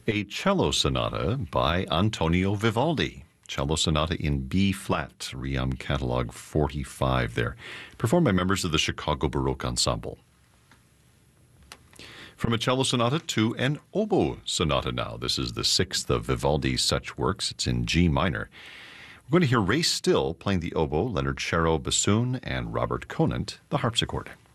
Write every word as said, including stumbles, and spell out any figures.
A cello sonata by Antonio Vivaldi. Cello Sonata in B flat, Ream Catalog forty-five there, performed by members of the Chicago Baroque Ensemble. From a cello sonata to an oboe sonata now. This is the sixth of Vivaldi's such works. It's in G minor. We're going to hear Ray Still playing the oboe, Leonard Sharrow bassoon, and Robert Conant the harpsichord.